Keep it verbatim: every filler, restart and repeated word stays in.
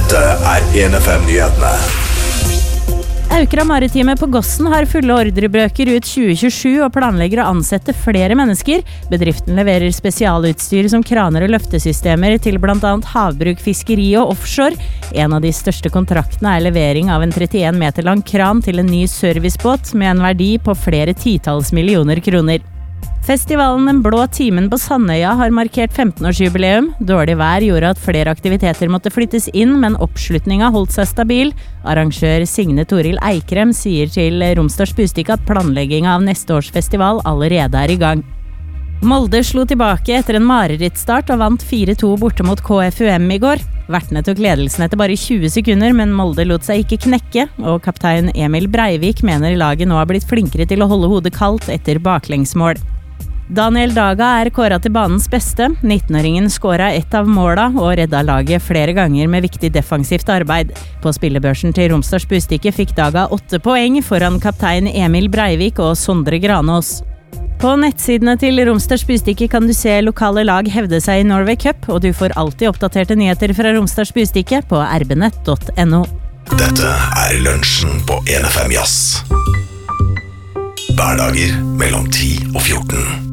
Dette er en F M-nyhetene. Aukra Maritime på Gossen har fulle ordrebøker ut tjue tjuesju og planlegger å ansette flere mennesker. Bedriften leverer spesialutstyr som kraner og løftesystemer til blant annet havbruk, fiskeri og offshore. En av de største kontraktene er levering av en trettien meter lang kran til en ny servicebåt med en verdi på flere titalls millioner kroner. Festivalen Den blå timen på Sandøya har markert femten-årsjubileum. Dårlig vær gjorde at flere aktiviteter måtte flyttes inn, men oppslutninga holdt seg stabil. Arrangør Signe Toril Eikrem sier til Romsdals Budstikke at planlegginga av neste års festival allerede er i gang. Molde slo tilbake etter en marerittstart og vant fire to borte mot K F U M i går. Vertene tok ledelsen etter bare tjue sekunder, men Molde lot seg ikke knekke, og kaptein Emil Breivik mener laget nå har blitt flinkere til å holde hodet kaldt etter baklengsmål. Daniel Daga er kåret til banens beste. nittenåringen skåret ett av måla og redda laget flere ganger med viktig defensivt arbeid. På spillebørsen til Romsdals Budstikke fikk Daga åtte poeng foran kaptein Emil Breivik og Sondre Granås. På nettsidene til Romsdals Budstikke kan du se lokale lag hevde seg i Norway Cup, og du får alltid oppdaterte nyheter fra Romsdals Budstikke på r b nett punktum no. Dette er lunsjen på en F M Jazz. Hverdager mellom ti og fjorten.